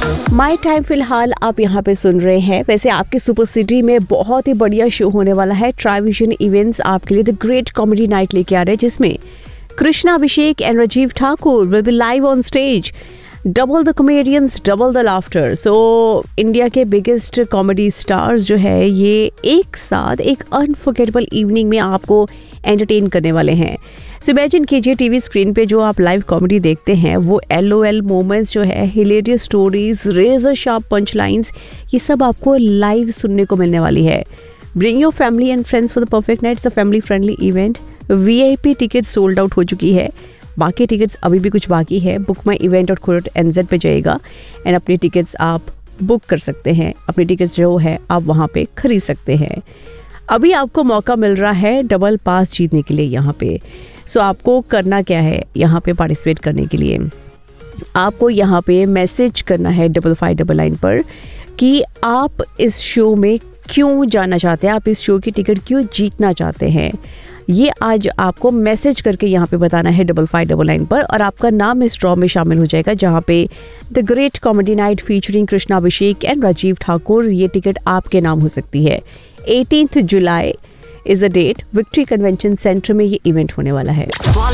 My time फिलहाल आप यहाँ पे सुन रहे हैं। वैसे आपकी सुपर सिटी में बहुत ही बढ़िया शो होने वाला है। ट्राइविजन इवेंट्स आपके लिए द ग्रेट कॉमेडी नाइट लेके आ रहे हैं, जिसमें Krishna Abhishek and Rajiv Thakur will be live on stage. Double the comedians, double the laughter. So India के बिगेस्ट कॉमेडी स्टार्स जो है ये एक साथ एक अनफॉरगेटेबल इवनिंग में आपको एंटरटेन करने वाले हैं। सो इमेजिन कीजिए टीवी स्क्रीन पे जो आप लाइव कॉमेडी देखते हैं वो LOL मोमेंट्स जो है, हिलेरियस स्टोरीज, रेजर शार्प पंच लाइन्स, ये सब आपको लाइव सुनने को मिलने वाली है। Bring your family and friends for the perfect night. It's a family friendly event. VIP ticket sold out हो चुकी है, बाकी टिकट्स अभी भी कुछ बाकी है। बुक माई इवेंट और .NZ पे जाइएगा एंड अपनी टिकट्स आप बुक कर सकते हैं। अपनी टिकट्स जो है आप वहाँ पे खरीद सकते हैं। अभी आपको मौका मिल रहा है डबल पास जीतने के लिए यहाँ पे। सो आपको करना क्या है यहाँ पे पार्टिसिपेट करने के लिए? आपको यहाँ पे मैसेज करना है 5599 पर कि आप इस शो में क्यों जाना चाहते हैं, आप इस शो की टिकट क्यों जीतना चाहते हैं। ये आज आपको मैसेज करके यहाँ पे बताना है 5599 पर, और आपका नाम इस ड्रॉ में शामिल हो जाएगा जहाँ पे the great comedy night featuring Krishna Abhishek and Rajiv Thakur, ये टिकट आपके नाम हो सकती है। 18 जुलाई is a date. Victory convention centre में ये इवेंट होने वाला है।